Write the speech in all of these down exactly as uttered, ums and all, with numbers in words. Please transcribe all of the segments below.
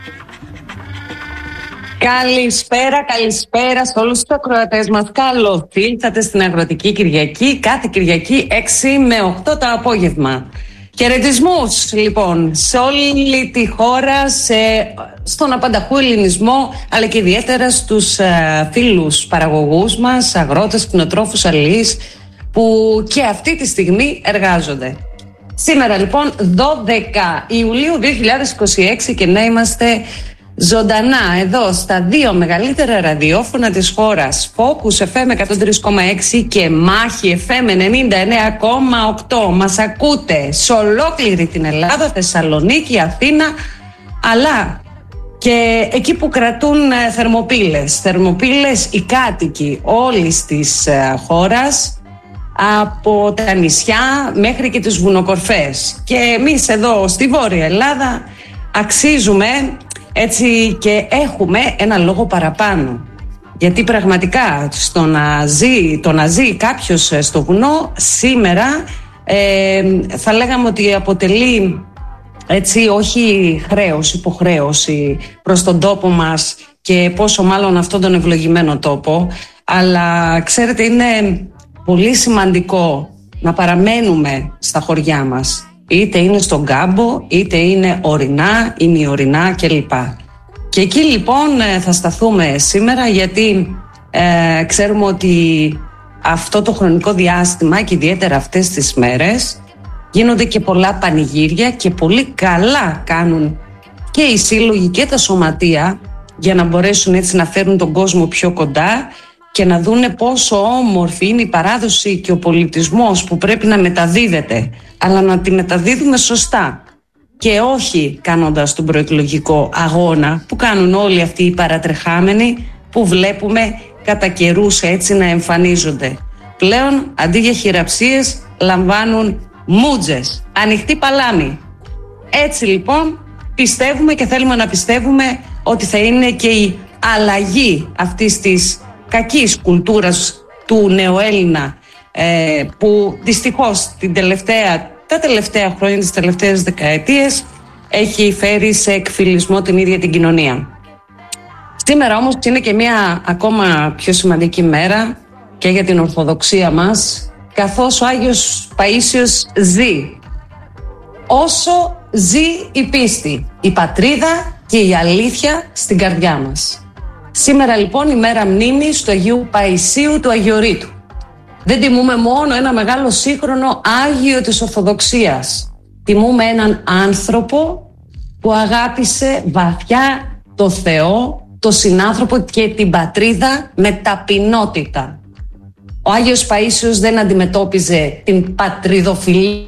Καλησπέρα, καλησπέρα σε όλους τους ακροατές μας. Καλώς ήλθατε στην Αγροτική Κυριακή, κάθε Κυριακή έξι με οκτώ το απόγευμα. Χαιρετισμούς λοιπόν σε όλη τη χώρα, σε, στον απανταχού ελληνισμό, αλλά και ιδιαίτερα στους ε, φίλους παραγωγούς μας, αγρότες, κτηνοτρόφους, αλληλείς, που και αυτή τη στιγμή εργάζονται. Σήμερα λοιπόν δώδεκα Ιουλίου δύο χιλιάδες είκοσι έξι και να είμαστε ζωντανά εδώ στα δύο μεγαλύτερα ραδιόφωνα της χώρας, Focus εφ εμ εκατόν τρία κόμμα έξι και Μάχη εφ εμ ενενήντα εννέα κόμμα οκτώ. Μας ακούτε σε ολόκληρη την Ελλάδα, Θεσσαλονίκη, Αθήνα, αλλά και εκεί που κρατούν θερμοπύλες. Θερμοπύλες οι κάτοικοι όλης της χώρας, από τα νησιά μέχρι και τις βουνοκορφές. Και εμείς εδώ στη Βόρεια Ελλάδα αξίζουμε έτσι και έχουμε ένα λόγο παραπάνω. Γιατί πραγματικά στο να ζει, το να ζει κάποιος στο βουνό σήμερα ε, θα λέγαμε ότι αποτελεί έτσι όχι χρέος, υποχρέωση προς τον τόπο μας και πόσο μάλλον αυτόν τον ευλογημένο τόπο. Αλλά ξέρετε, είναι πολύ σημαντικό να παραμένουμε στα χωριά μας. Είτε είναι στον κάμπο, είτε είναι ορεινά, ημιορεινά κλπ. Και εκεί λοιπόν θα σταθούμε σήμερα, γιατί ε, ξέρουμε ότι αυτό το χρονικό διάστημα και ιδιαίτερα αυτές τις μέρες γίνονται και πολλά πανηγύρια και πολύ καλά κάνουν και οι σύλλογοι και τα σωματεία για να μπορέσουν έτσι να φέρουν τον κόσμο πιο κοντά και να δούνε πόσο όμορφη είναι η παράδοση και ο πολιτισμός που πρέπει να μεταδίδεται, αλλά να τη μεταδίδουμε σωστά και όχι κάνοντας τον προεκλογικό αγώνα που κάνουν όλοι αυτοί οι παρατρεχάμενοι που βλέπουμε κατά καιρούς έτσι να εμφανίζονται. Πλέον αντί για χειραψίες λαμβάνουν μούτζες, ανοιχτή παλάμη. Έτσι λοιπόν πιστεύουμε και θέλουμε να πιστεύουμε ότι θα είναι και η αλλαγή αυτής της κακής κουλτούρας του νεοέλληνα ε, που δυστυχώς την τελευταία, τα τελευταία χρόνια, τις τελευταίες δεκαετίες έχει φέρει σε εκφυλισμό την ίδια την κοινωνία. Σήμερα όμως είναι και μια ακόμα πιο σημαντική μέρα και για την Ορθοδοξία μας, καθώς ο Άγιος Παΐσιος ζει. Όσο ζει η πίστη, η πατρίδα και η αλήθεια στην καρδιά μας. Σήμερα λοιπόν η μέρα μνήμης του Αγίου Παϊσίου του Αγιορείτου. Δεν τιμούμε μόνο ένα μεγάλο σύγχρονο Άγιο της Ορθοδοξίας. Τιμούμε έναν άνθρωπο που αγάπησε βαθιά το Θεό, το συνάνθρωπο και την πατρίδα με ταπεινότητα. Ο Άγιος Παΐσιος δεν αντιμετώπιζε την πατριδοφιλία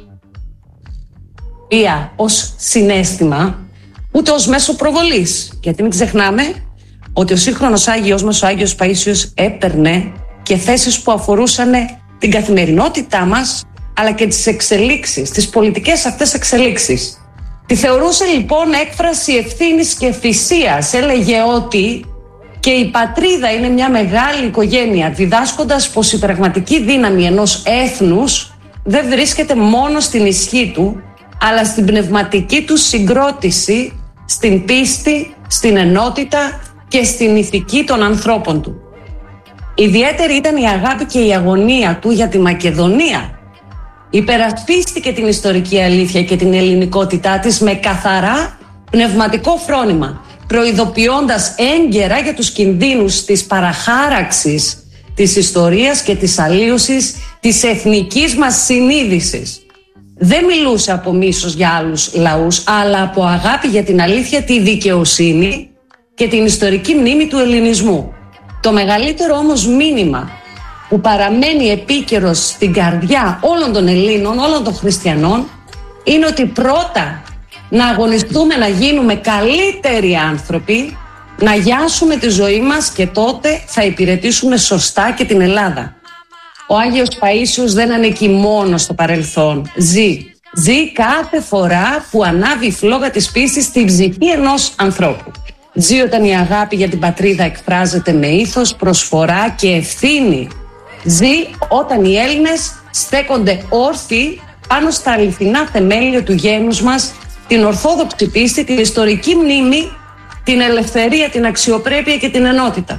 ως συναίσθημα, ούτε ως μέσο προβολής. Γιατί μην ξεχνάμε ότι ο σύγχρονος Άγιος μας, ο Άγιος Παΐσιος, έπαιρνε και θέσεις που αφορούσαν την καθημερινότητά μας, αλλά και τις εξελίξεις, τις πολιτικές αυτές εξελίξεις. Τη θεωρούσε λοιπόν έκφραση ευθύνης και θυσίας. Έλεγε ότι και η πατρίδα είναι μια μεγάλη οικογένεια, διδάσκοντας πως η πραγματική δύναμη ενός έθνους δεν βρίσκεται μόνο στην ισχύ του, αλλά στην πνευματική του συγκρότηση, στην πίστη, στην ενότητα και στην ηθική των ανθρώπων του. Ιδιαίτερη ήταν η αγάπη και η αγωνία του για τη Μακεδονία. Υπερασπίστηκε την ιστορική αλήθεια και την ελληνικότητά της με καθαρά πνευματικό φρόνημα, προειδοποιώντας έγκαιρα για τους κινδύνους της παραχάραξης της ιστορίας και της αλλίωσης της εθνικής μας συνείδησης. Δεν μιλούσε από μίσος για άλλους λαούς, αλλά από αγάπη για την αλήθεια, τη δικαιοσύνη και την ιστορική μνήμη του ελληνισμού. Το μεγαλύτερο όμως μήνυμα που παραμένει επίκαιρος στην καρδιά όλων των Ελλήνων, όλων των χριστιανών, είναι ότι πρώτα να αγωνιστούμε να γίνουμε καλύτεροι άνθρωποι, να γιάσουμε τη ζωή μας και τότε θα υπηρετήσουμε σωστά και την Ελλάδα. Ο Άγιος Παΐσιος δεν ανήκει μόνο στο παρελθόν. Ζει. Ζει κάθε φορά που ανάβει η φλόγα της πίστης στην ψυχή ενός ανθρώπου. Ζει όταν η αγάπη για την πατρίδα εκφράζεται με ήθος, προσφορά και ευθύνη. Ζει όταν οι Έλληνες στέκονται όρθιοι πάνω στα αληθινά θεμέλια του γένους μας, την ορθόδοξη πίστη, την ιστορική μνήμη την ελευθερία, την αξιοπρέπεια και την ενότητα.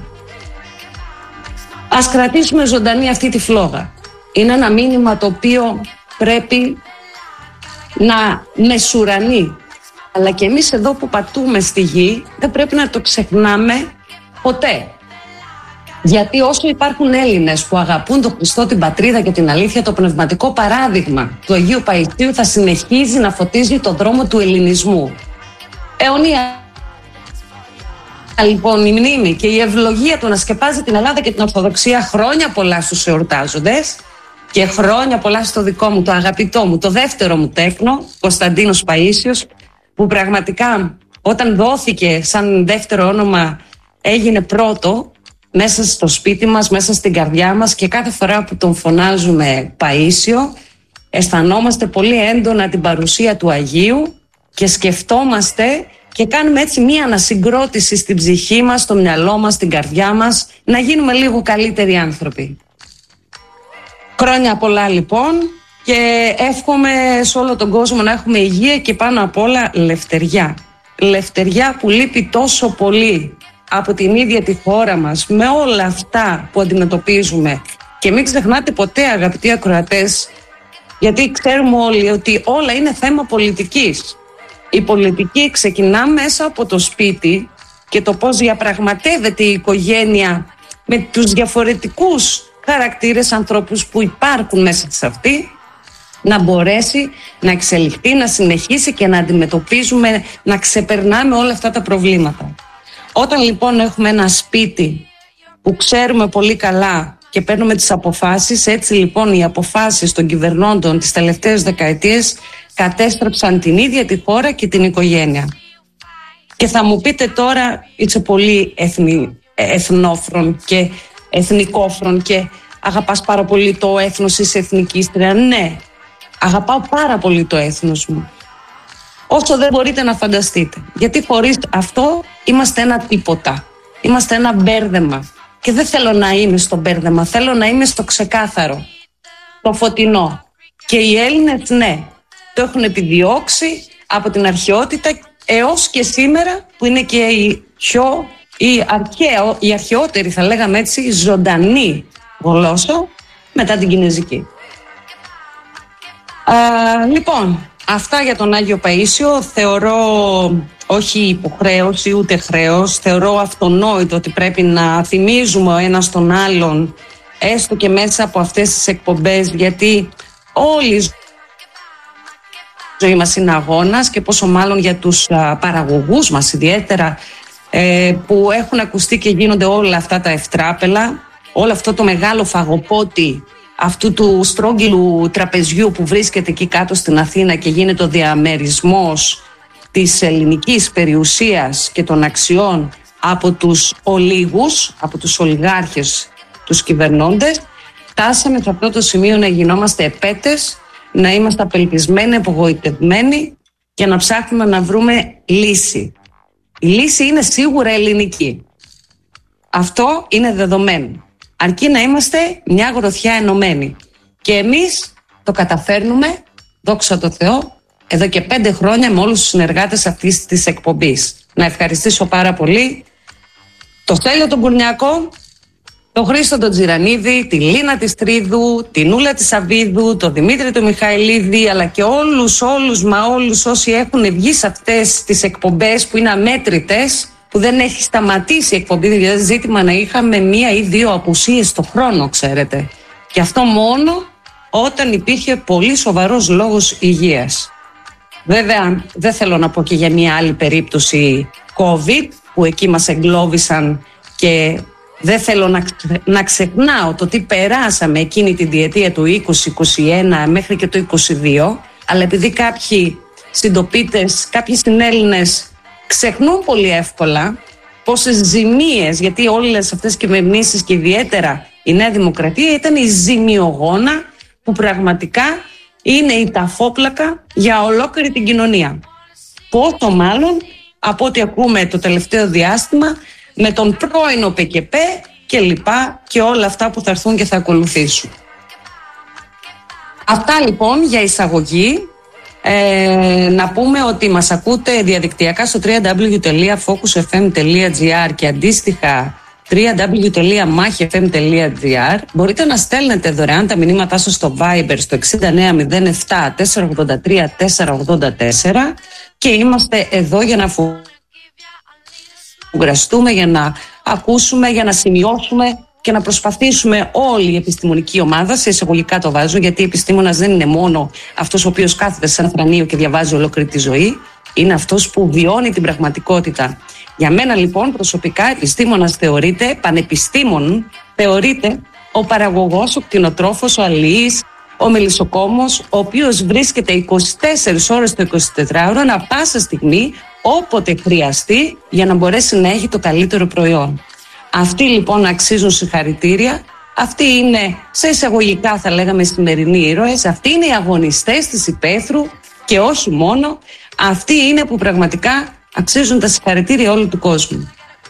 Ας κρατήσουμε ζωντανή αυτή τη φλόγα. Είναι ένα μήνυμα το οποίο πρέπει να μεσουρανεί. Αλλά και εμείς εδώ που πατούμε στη γη δεν πρέπει να το ξεχνάμε ποτέ. Γιατί όσο υπάρχουν Έλληνες που αγαπούν τον Χριστό, την πατρίδα και την αλήθεια, το πνευματικό παράδειγμα του Αγίου Παϊσίου θα συνεχίζει να φωτίζει το δρόμο του ελληνισμού. Αιωνία λοιπόν η μνήμη και η ευλογία του να σκεπάζει την Ελλάδα και την Ορθοδοξία. Χρόνια πολλά στους εορτάζοντες και χρόνια πολλά στο δικό μου, το αγαπητό μου, το δεύτερο μου τέκνο, Κωνσταντίνος Παΐσιος, που πραγματικά όταν δόθηκε σαν δεύτερο όνομα έγινε πρώτο μέσα στο σπίτι μας, μέσα στην καρδιά μας, και κάθε φορά που τον φωνάζουμε Παΐσιο αισθανόμαστε πολύ έντονα την παρουσία του Αγίου και σκεφτόμαστε και κάνουμε έτσι μία ανασυγκρότηση στην ψυχή μας, στο μυαλό μας, στην καρδιά μας, να γίνουμε λίγο καλύτεροι άνθρωποι. Χρόνια πολλά λοιπόν, και εύχομαι σε όλο τον κόσμο να έχουμε υγεία και πάνω απ' όλα λευτεριά. Λευτεριά που λείπει τόσο πολύ από την ίδια τη χώρα μας, με όλα αυτά που αντιμετωπίζουμε. Και μην ξεχνάτε ποτέ, αγαπητοί ακροατές, γιατί ξέρουμε όλοι ότι όλα είναι θέμα πολιτικής. Η πολιτική ξεκινά μέσα από το σπίτι και το πώς διαπραγματεύεται η οικογένεια με τους διαφορετικούς χαρακτήρες ανθρώπους που υπάρχουν μέσα σε αυτή, να μπορέσει να εξελιχθεί, να συνεχίσει και να αντιμετωπίζουμε, να ξεπερνάμε όλα αυτά τα προβλήματα. Όταν λοιπόν έχουμε ένα σπίτι που ξέρουμε πολύ καλά και παίρνουμε τις αποφάσεις, έτσι λοιπόν οι αποφάσεις των κυβερνώντων τις τελευταίες δεκαετίες κατέστρεψαν την ίδια τη χώρα και την οικογένεια. Και θα μου πείτε τώρα, είσαι πολύ εθνι, εθνόφρον και εθνικόφρον και αγαπάς πάρα πολύ το έθνος, είσαι εθνικίστρια. Ναι, αγαπάω πάρα πολύ το έθνος μου. Όσο δεν μπορείτε να φανταστείτε. Γιατί χωρίς αυτό είμαστε ένα τίποτα. Είμαστε ένα μπέρδεμα. Και δεν θέλω να είμαι στο μπέρδεμα, θέλω να είμαι στο ξεκάθαρο, το φωτεινό. Και οι Έλληνες, ναι, το έχουν επιδιώξει από την αρχαιότητα έως και σήμερα, που είναι και η πιο η, αρχαίο, η αρχαιότερη, θα λέγαμε έτσι, ζωντανή γλώσσα μετά την κινεζική. Α, λοιπόν, αυτά για τον Άγιο Παΐσιο. Θεωρώ όχι υποχρέωση ούτε χρέος, θεωρώ αυτονόητο ότι πρέπει να θυμίζουμε ο ένας τον άλλον, έστω και μέσα από αυτές τις εκπομπές, γιατί όλοι η ζωή μας είναι αγώνας, και πόσο μάλλον για τους α, παραγωγούς μας ιδιαίτερα, ε, που έχουν ακουστεί και γίνονται όλα αυτά τα ευτράπελα, όλο αυτό το μεγάλο φαγοπότη αυτού του στρόγγυλου τραπεζιού που βρίσκεται εκεί κάτω στην Αθήνα και γίνεται ο διαμερισμός της ελληνικής περιουσίας και των αξιών από τους ολίγους, από τους ολιγάρχες, τους κυβερνώντες. Φτάσαμε σε αυτό το σημείο να γινόμαστε επέτες, να είμαστε απελπισμένοι, απογοητευμένοι και να ψάχνουμε να βρούμε λύση. Η λύση είναι σίγουρα ελληνική. Αυτό είναι δεδομένο. Αρκεί να είμαστε μια γροθιά ενωμένοι. Και εμείς το καταφέρνουμε, δόξα τω Θεώ, εδώ και πέντε χρόνια με όλους τους συνεργάτες αυτής της εκπομπής. Να ευχαριστήσω πάρα πολύ το Στέλιο τον Κουρνιακό, τον Χρήστο τον Τζιρανίδη, τη Λίνα της Τρίδου, την Ούλα της Αβίδου, τον Δημήτρη τον Μιχαηλίδη, αλλά και όλους, όλους, μα όλους όσοι έχουν βγει σε αυτές τις εκπομπές που είναι αμέτρητες, που δεν έχει σταματήσει η εκπομπή, δηλαδή ζήτημα να είχαμε μία ή δύο απουσίες το χρόνο, ξέρετε. Και αυτό μόνο όταν υπήρχε πολύ σοβαρός λόγος υγείας. Βέβαια, δεν θέλω να πω και για μία άλλη περίπτωση COVID, που εκεί μας εγκλώβησαν, και δεν θέλω να, να ξεχνάω το τι περάσαμε εκείνη τη διετία του είκοσι είκοσι ένα μέχρι και το είκοσι δύο, αλλά επειδή κάποιοι συντοπίτες, κάποιοι συνέλληνες ξεχνούν πολύ εύκολα πόσες ζημίες, γιατί όλες αυτές οι κυβερνήσεις και ιδιαίτερα η Νέα Δημοκρατία ήταν η ζημιογόνα που πραγματικά είναι η ταφόπλακα για ολόκληρη την κοινωνία. Πόσο μάλλον από ό,τι ακούμε το τελευταίο διάστημα με τον πρώην ΟΠΕΚΕΠΕ και λοιπά και όλα αυτά που θα έρθουν και θα ακολουθήσουν. Αυτά λοιπόν για εισαγωγή. Ε, να πούμε ότι μας ακούτε διαδικτυακά στο double-u double-u double-u τελεία focus f m τελεία g r και αντίστοιχα double-u double-u double-u τελεία machi f m τελεία g r. Μπορείτε να στέλνετε δωρεάν τα μηνύματά σας στο Viber στο έξι εννιά μηδέν επτά τέσσερα ογδόντα τρία τέσσερα ογδόντα τέσσερα και είμαστε εδώ για να φουγκραστούμε, για να ακούσουμε, για να σημειώσουμε και να προσπαθήσουμε όλη η επιστημονική ομάδα, σε εισαγωγικά το βάζω, γιατί επιστήμονας δεν είναι μόνο αυτός ο οποίος κάθεται σε ένα θρανείο και διαβάζει ολόκληρη τη ζωή, είναι αυτός που βιώνει την πραγματικότητα. Για μένα λοιπόν προσωπικά επιστήμονας θεωρείται, πανεπιστήμον θεωρείται ο παραγωγός, ο κτηνοτρόφος, ο αλληλής, ο μελισσοκόμος, ο οποίος βρίσκεται είκοσι τέσσερις ώρες το εικοσιτετράωρο ανά πάσα στιγμή, όποτε χρειαστεί, για να μπορέσει να έχει το καλύτερο προϊόν. Αυτοί λοιπόν αξίζουν συγχαρητήρια. Αυτοί είναι, σε εισαγωγικά θα λέγαμε, σημερινοί ήρωες. Αυτοί είναι οι αγωνιστές της υπαίθρου και όχι μόνο. Αυτοί είναι που πραγματικά αξίζουν τα συγχαρητήρια όλου του κόσμου.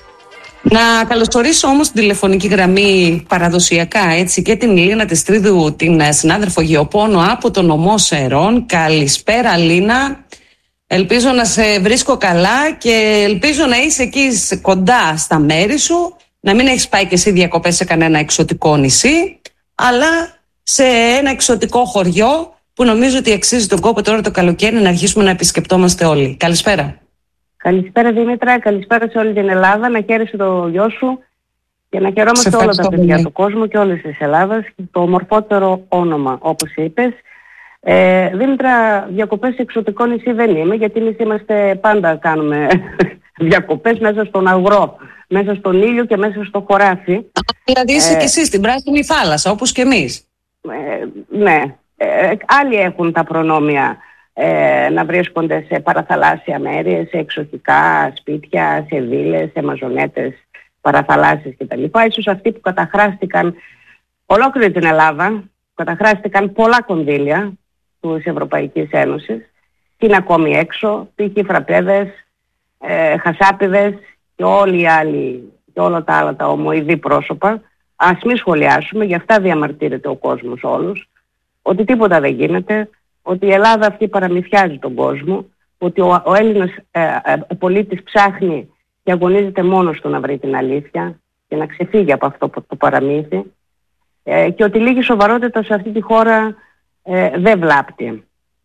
Να καλωσορίσω όμως την τηλεφωνική γραμμή παραδοσιακά, έτσι, και την Λίνα Τεστρίδου, την συνάδελφο Γεωπόνο από τον νομό Σερών. Καλησπέρα Λίνα. Ελπίζω να σε βρίσκω καλά και ελπίζω να είσαι εκεί κοντά στα μέρη σου, να μην έχεις πάει και εσύ διακοπές σε κανένα εξωτικό νησί, αλλά σε ένα εξωτικό χωριό που νομίζω ότι αξίζει τον κόπο τώρα το καλοκαίρι να αρχίσουμε να επισκεπτόμαστε όλοι. Καλησπέρα. Καλησπέρα Δήμητρα, καλησπέρα σε όλη την Ελλάδα, να χαίρεσαι το γιο σου και να χαιρόμαστε όλα τα παιδιά του κόσμου και όλες της Ελλάδας, το ομορφότερο όνομα όπως είπες. Ε, Δήμητρα, διακοπές σε εξωτικό νησί δεν είμαι, γιατί εμείς είμαστε, πάντα κάνουμε διακοπές μέσα στον αγρό, μέσα στον ήλιο και μέσα στο χωράφι. Δηλαδή είσαι ε, και εσύ στην πράσινη θάλασσα, όπως και εμείς. Ε, ναι, ε, άλλοι έχουν τα προνόμια ε, να βρίσκονται σε παραθαλάσσια μέρη, σε εξωτικά σπίτια, σε βίλες, σε μαζονέτες, παραθαλάσσιες κτλ. Ίσως αυτοί που καταχράστηκαν ολόκληρη την Ελλάδα, καταχράστηκαν πολλά κονδύλια της Ευρωπαϊκής Ένωσης και είναι ακόμη έξω, π.χ. φραπέδες, ε, χασάπιδες και όλοι οι άλλοι και όλα τα άλλα τα ομοειδή πρόσωπα. Ας μην σχολιάσουμε, γι' αυτά διαμαρτύρεται ο κόσμος όλος, ότι τίποτα δεν γίνεται, ότι η Ελλάδα αυτή παραμυθιάζει τον κόσμο, ότι ο, ο Έλληνας ε, ε, πολίτης ψάχνει και αγωνίζεται μόνος του να βρει την αλήθεια και να ξεφύγει από αυτό το παραμύθι, ε, και ότι λίγη σοβαρότητα σε αυτή τη χώρα ε, δεν βλάπτει.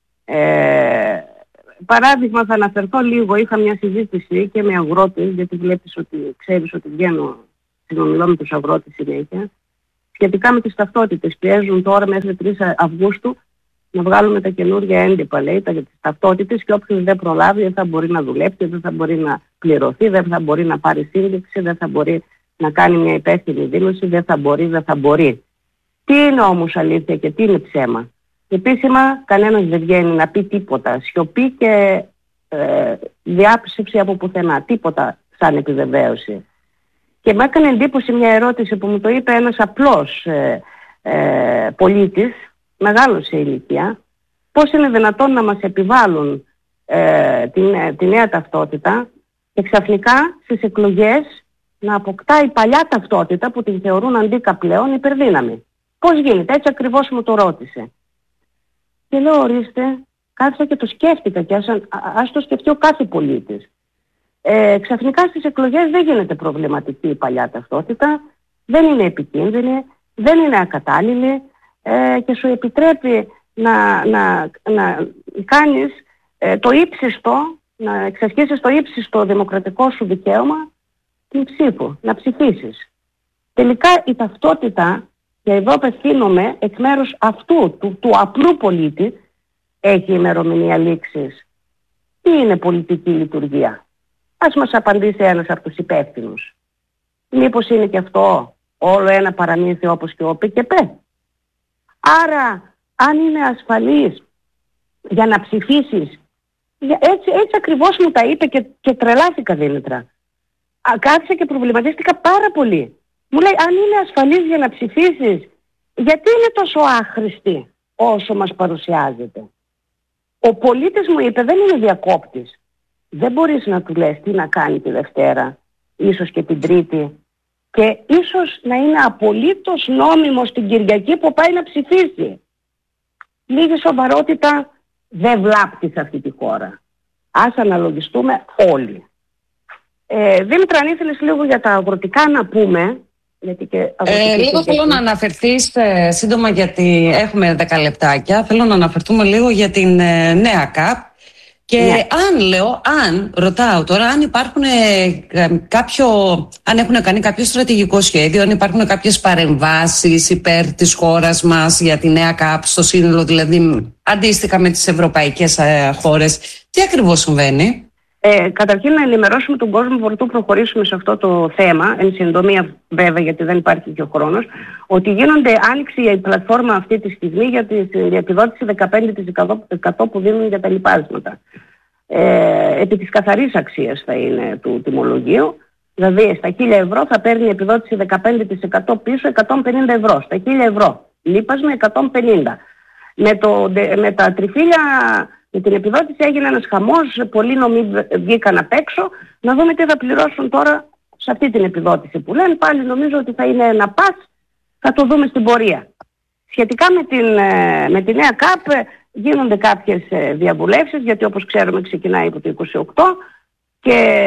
Ε, παράδειγμα, θα αναφερθώ λίγο, είχα μια συζήτηση και με αγρότες, γιατί βλέπεις ότι ξέρεις ότι βγαίνω, συνομιλώ με τους αγρότες συνέχεια, σχετικά με τις ταυτότητες. Πιέζουν τώρα μέχρι τρεις Αυγούστου να βγάλουμε τα καινούργια έντυπα, λέει, τα, τις ταυτότητες, και όποιος δεν προλάβει δεν θα μπορεί να δουλέψει, δεν θα μπορεί να πληρωθεί, δεν θα μπορεί να πάρει σύνδεξη, δεν θα μπορεί να κάνει μια υπεύθυνη δήλωση, δεν θα μπορεί, δεν θα μπορεί. Τι είναι όμως αλήθεια και τι είναι ψέμα? Επίσημα κανένας δεν βγαίνει να πει τίποτα. Σιωπή και ε, διάψευση από πουθενά. Τίποτα σαν επιβεβαίωση. Και μου έκανε εντύπωση μια ερώτηση που μου το είπε ένας απλός ε, ε, πολίτης, μεγάλος σε ηλικία, πώς είναι δυνατόν να μας επιβάλλουν ε, την, τη νέα ταυτότητα και ξαφνικά στις εκλογές να αποκτά η παλιά ταυτότητα που την θεωρούν αντίκα πλέον υπερδύναμη. Πώς γίνεται? Έτσι ακριβώς μου το ρώτησε. Και λέω, ορίστε, κάθισα και το σκέφτηκα και ας, ας το σκεφτεί ο κάθε πολίτης. Ε, ξαφνικά στις εκλογές δεν γίνεται προβληματική η παλιά ταυτότητα, δεν είναι επικίνδυνη, δεν είναι ακατάλληλη ε, και σου επιτρέπει να, να, να κάνεις ε, το ύψιστο, να εξασκήσεις το ύψιστο δημοκρατικό σου δικαίωμα, την ψήφο, να ψηφίσεις. Τελικά η ταυτότητα, και εδώ απευθύνομαι εκ μέρους αυτού, του, του απλού πολίτη, έχει ημερομηνία λήξης. Τι είναι πολιτική λειτουργία? Ας μας απαντήσει ένας από τους υπεύθυνους. Μήπως είναι και αυτό όλο ένα παραμύθι όπως και ο ΠΚΠ? Άρα, αν είναι ασφαλής για να ψηφίσεις, έτσι, έτσι ακριβώς μου τα είπε και, και τρελάθηκα, Δήμητρα. Κάθισα και προβληματίστηκα πάρα πολύ. Μου λέει, αν είναι ασφαλής για να ψηφίσεις, γιατί είναι τόσο άχρηστη όσο μας παρουσιάζεται? Ο πολίτης μου είπε, δεν είναι διακόπτης. Δεν μπορείς να του λες τι να κάνει τη Δευτέρα, ίσως και την Τρίτη, και ίσως να είναι απολύτως νόμιμος την Κυριακή που πάει να ψηφίσει. Λίγη σοβαρότητα δεν βλάπτει σε αυτή τη χώρα. Ας αναλογιστούμε όλοι. Ε, Δήμητρα, αν ήθελες λίγο για τα αγροτικά να πούμε. Γιατί και ε, λίγο θέλω να αναφερθείς ε, σύντομα, γιατί έχουμε δέκα λεπτάκια. Θέλω να αναφερθούμε λίγο για την ε, νέα ΚΑΠ. Και ναι. αν λέω, αν ρωτάω τώρα, αν υπάρχουν ε, κάποιο, αν έχουν κάνει κάποιο στρατηγικό σχέδιο, αν υπάρχουν κάποιες παρεμβάσεις υπέρ της χώρας μας για τη νέα ΚΑΠ στο σύνολο, δηλαδή αντίστοιχα με τις ευρωπαϊκές ε, χώρες, τι ακριβώς συμβαίνει? Ε, καταρχήν να ενημερώσουμε τον κόσμο πρωτού προχωρήσουμε σε αυτό το θέμα, εν συντομία βέβαια, γιατί δεν υπάρχει και ο χρόνος, ότι γίνονται, άνοιξε η πλατφόρμα αυτή τη στιγμή για τη επιδότηση δεκαπέντε τοις εκατό που δίνουν για τα λοιπάσματα. Ε, επί της καθαρής αξίας θα είναι του τιμολογίου, δηλαδή στα χίλια ευρώ θα παίρνει επιδότηση δεκαπέντε τοις εκατό πίσω, εκατόν πενήντα ευρώ. Στα χίλια ευρώ λίπασμα εκατόν πενήντα. Με, το, με τα τριφύλια... Με την επιδότηση έγινε ένας χαμός, πολλοί νομοί βγήκαν απ' έξω. Να δούμε τι θα πληρώσουν τώρα σε αυτή την επιδότηση που λένε. Πάλι νομίζω ότι θα είναι ένα πας, θα το δούμε στην πορεία. Σχετικά με την, με τη νέα ΚΑΠ γίνονται κάποιες διαβουλεύσεις, γιατί όπως ξέρουμε ξεκινάει από το είκοσι οκτώ και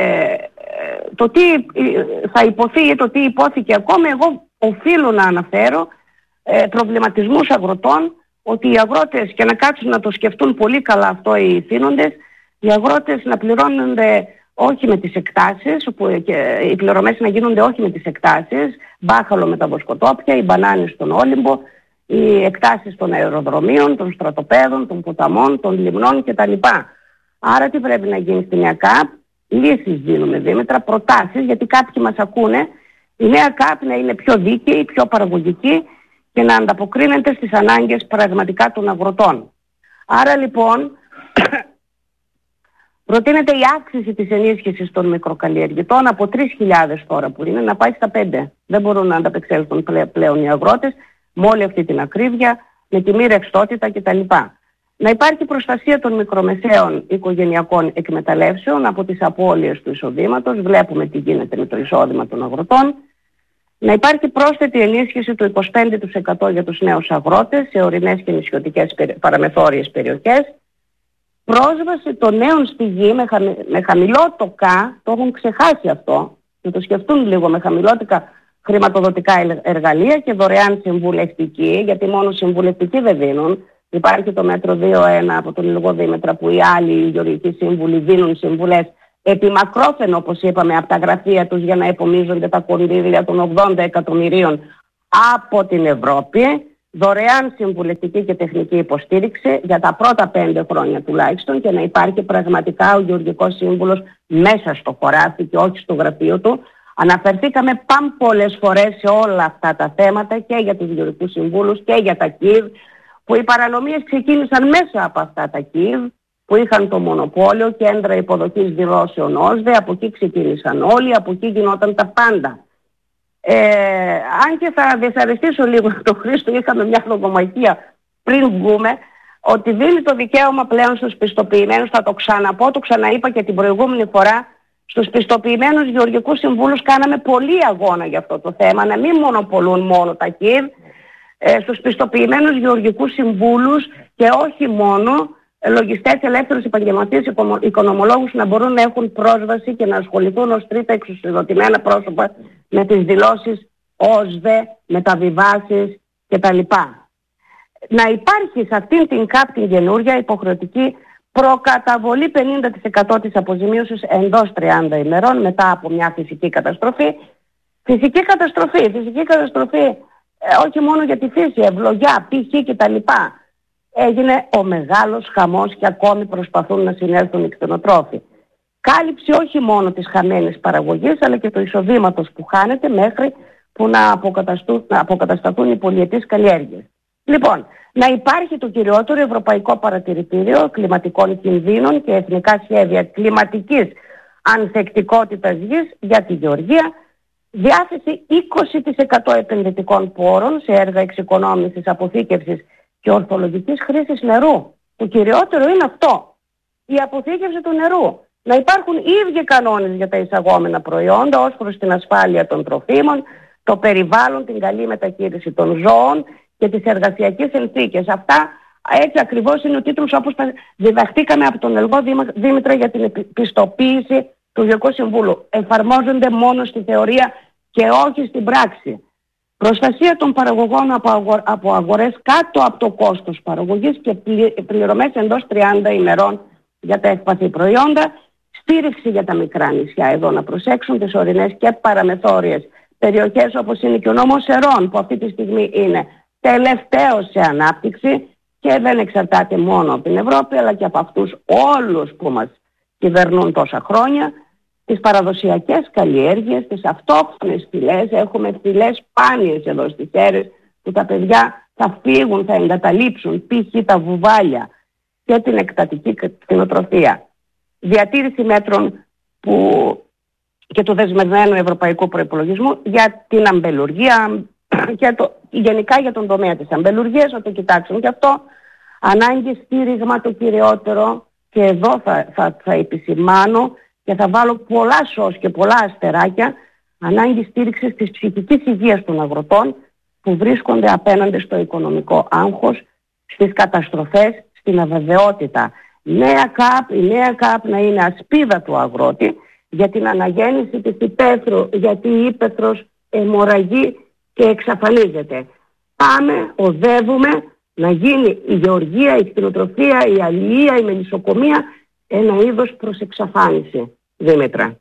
το τι θα υποθεί ή το τι υπόθηκε ακόμα, εγώ οφείλω να αναφέρω προβληματισμούς αγροτών, ότι οι αγρότες, και να κάτσουν να το σκεφτούν πολύ καλά αυτό οι θύνοντες, οι αγρότες να πληρώνονται όχι με τις εκτάσεις, που και οι πληρωμές να γίνονται όχι με τις εκτάσεις, μπάχαλο με τα βοσκοτόπια, οι μπανάνες στον Όλυμπο, οι εκτάσεις των αεροδρομίων, των στρατοπέδων, των ποταμών, των λιμνών κτλ. Άρα τι πρέπει να γίνει στη νέα ΚΑΠ? Λύσεις δίνουμε, Δήμητρα, προτάσεις, γιατί κάποιοι μας ακούνε, η νέα ΚΑΠ να είναι πιο δίκαιη, πιο παραγωγική και να ανταποκρίνεται στις ανάγκες πραγματικά των αγροτών. Άρα λοιπόν προτείνεται η αύξηση της ενίσχυσης των μικροκαλλιεργητών από τρεις χιλιάδες τώρα που είναι να πάει στα πέντε. Δεν μπορούν να ανταπεξέλθουν πλέον οι αγρότες με όλη αυτή την ακρίβεια, με τη μη ρευστότητα κτλ. Να υπάρχει προστασία των μικρομεσαίων οικογενειακών εκμεταλλεύσεων από τις απώλειες του εισοδήματος. Βλέπουμε τι γίνεται με το εισόδημα των αγροτών. Να υπάρχει πρόσθετη ενίσχυση του είκοσι πέντε τοις εκατό για τους νέους αγρότες σε ορεινές και νησιωτικές παραμεθόριες περιοχές. Πρόσβαση των νέων στη γη με, χαμη, με χαμηλό τοκά, το έχουν ξεχάσει αυτό, να το σκεφτούν λίγο, με χαμηλότικα χρηματοδοτικά εργαλεία και δωρεάν συμβουλευτική, γιατί μόνο συμβουλευτική δεν δίνουν. Υπάρχει το μέτρο δύο ένα από τον Ιλγό Δήμητρα που οι άλλοι γεωργικοί σύμβουλοι δίνουν συμβουλές επιμακρόφεν, όπως είπαμε, από τα γραφεία τους για να επομίζονται τα κονδύλια των ογδόντα εκατομμυρίων από την Ευρώπη, δωρεάν συμβουλευτική και τεχνική υποστήριξη για τα πρώτα πέντε χρόνια τουλάχιστον και να υπάρχει πραγματικά ο γεωργικός σύμβουλος μέσα στο χωράφι και όχι στο γραφείο του. Αναφερθήκαμε παν πολλές φορές σε όλα αυτά τα θέματα και για τους γεωργικούς συμβούλους και για τα ΚΙΒ, που οι παρανομίες ξεκίνησαν μέσα από αυτά τα ΚΙΒ, που είχαν το μονοπόλιο, κέντρα υποδοχής δηλώσεων ΟΣΔΕ, από εκεί ξεκίνησαν όλοι, από εκεί γινόταν τα πάντα. Ε, αν και θα δυσαρεστήσω λίγο τον Χρήστο, είχαμε μια λογομαχία πριν βγούμε, ότι δίνει το δικαίωμα πλέον στους πιστοποιημένους, θα το ξαναπώ, το ξαναείπα και την προηγούμενη φορά, στους πιστοποιημένους γεωργικούς συμβούλους κάναμε πολύ αγώνα για αυτό το θέμα, να μην μονοπολούν μόνο τα ΚΙΒ, ε, στους πιστοποιημένους γεωργικούς συμβούλους και όχι μόνο, λογιστές, ελεύθερους επαγγελματίες, οικονομολόγους να μπορούν να έχουν πρόσβαση και να ασχοληθούν ως τρίτα εξουσιοδοτημένα πρόσωπα με τις δηλώσεις ΟΣΔΕ, μεταβιβάσεις κτλ. Να υπάρχει σε αυτήν την ΚΑΠ την καινούρια υποχρεωτική προκαταβολή πενήντα τοις εκατό της αποζημίωσης εντός τριάντα ημερών μετά από μια φυσική καταστροφή. Φυσική καταστροφή, φυσική καταστροφή ε, όχι μόνο για τη φύση, ευλογιά, π.χ. κτλ. Έγινε ο μεγάλος χαμός και ακόμη προσπαθούν να συνέλθουν οι κτηνοτρόφοι. Κάλυψη όχι μόνο της χαμένης παραγωγής αλλά και του εισοδήματος που χάνεται μέχρι που να, αποκαταστούν, να αποκατασταθούν οι πολυετής καλλιέργειες. Λοιπόν, να υπάρχει το κυριότερο Ευρωπαϊκό Παρατηρητήριο Κλιματικών Κινδύνων και Εθνικά Σχέδια Κλιματικής Ανθεκτικότητας Γης για τη γεωργία, διάθεση είκοσι τοις εκατό επενδυτικών πόρων σε έργα εξοικονόμησης, αποθήκευσης και ορθολογικής χρήσης νερού. Το κυριότερο είναι αυτό, η αποθήκευση του νερού. Να υπάρχουν οι ίδιοι κανόνες για τα εισαγόμενα προϊόντα ως προς την ασφάλεια των τροφίμων, το περιβάλλον, την καλή μεταχείριση των ζώων και τις εργασιακές συνθήκες. Αυτά Έτσι ακριβώς είναι ο τίτλος όπως τα διδαχτήκαμε από τον Ελγό Δήμητρα για την πιστοποίηση του Υπουργικού Συμβούλου. Εφαρμόζονται μόνο στη θεωρία και όχι στην πράξη. Προστασία των παραγωγών από αγορές κάτω από το κόστος παραγωγής και πληρωμές εντός τριάντα ημερών για τα ευπαθή προϊόντα. Στήριξη για τα μικρά νησιά, εδώ να προσέξουν τις ορεινές και παραμεθόριες περιοχές όπως είναι και ο νόμος Σερών, που αυτή τη στιγμή είναι τελευταίος σε ανάπτυξη και δεν εξαρτάται μόνο από την Ευρώπη αλλά και από αυτούς όλους που μας κυβερνούν τόσα χρόνια. Τις παραδοσιακές καλλιέργειες, τις αυτόχθονες φυλές, έχουμε φυλές σπάνιες εδώ στις Σέρρες που τα παιδιά θα φύγουν, θα εγκαταλείψουν, π.χ. τα βουβάλια και την εκτατική κτηνοτροφία. Διατήρηση μέτρων που και του δεσμευμένου ευρωπαϊκού προϋπολογισμού για την αμπελουργία και το, γενικά για τον τομέα της αμπελουργίας, να το κοιτάξουν και αυτό. Ανάγκη στήριγμα το κυριότερο, και εδώ θα, θα, θα επισημάνω και θα βάλω πολλά σως και πολλά αστεράκια, ανάγκη στήριξης της ψυχικής υγείας των αγροτών που βρίσκονται απέναντι στο οικονομικό άγχος, στις καταστροφές, στην αβεβαιότητα. Νέα ΚΑΠ, η νέα ΚΑΠ να είναι ασπίδα του αγρότη για την αναγέννηση της υπαίθρου, γιατί η ύπαιθρος αιμορραγεί και εξαφανίζεται. Πάμε, οδεύουμε να γίνει η γεωργία, η κτηνοτροφία, η αλληλεία, η μελισσοκομεία ένα είδος προς εξαφάνιση, Δήμητρα.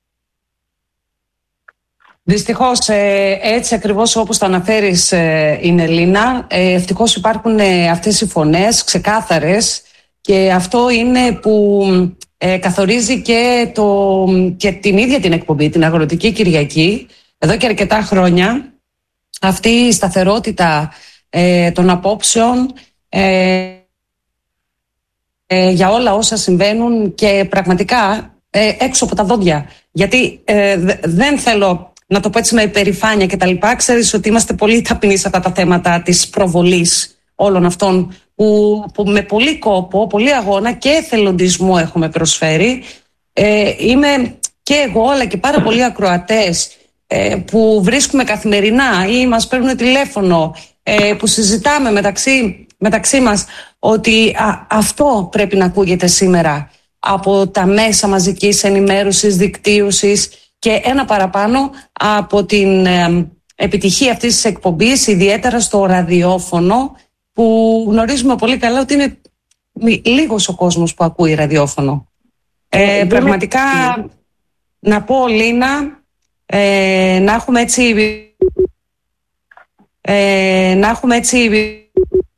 Δυστυχώς, έτσι ακριβώς όπως το αναφέρεις, η Ελίνα, ευτυχώς υπάρχουν αυτές οι φωνές ξεκάθαρες και αυτό είναι που ε, καθορίζει και, το, και την ίδια την εκπομπή, την Αγροτική Κυριακή, εδώ και αρκετά χρόνια. Αυτή η σταθερότητα ε, των απόψεων ε, ε, για όλα όσα συμβαίνουν και πραγματικά ε, έξω από τα δόντια. Γιατί ε, δε, δεν θέλω να το πω έτσι με υπερηφάνεια και τα λοιπά. Ξέρεις ότι είμαστε πολύ ταπεινοί σε αυτά τα θέματα της προβολής όλων αυτών που, που με πολύ κόπο, πολύ αγώνα και εθελοντισμό έχουμε προσφέρει. Ε, είμαι και εγώ αλλά και πάρα πολλοί ακροατές ε, που βρίσκουμε καθημερινά ή μας παίρνουν τηλέφωνο, ε, που συζητάμε μεταξύ, μεταξύ μας ότι α, αυτό πρέπει να ακούγεται σήμερα από τα μέσα μαζικής ενημέρωσης, δικτύωσης και ένα παραπάνω από την ε, επιτυχία αυτής της εκπομπής, ιδιαίτερα στο ραδιόφωνο, που γνωρίζουμε πολύ καλά ότι είναι λίγος ο κόσμος που ακούει ραδιόφωνο. Ε, ε, πραγματικά, είναι... να πω, Λίνα, ε, να έχουμε έτσι... Ε, να έχουμε έτσι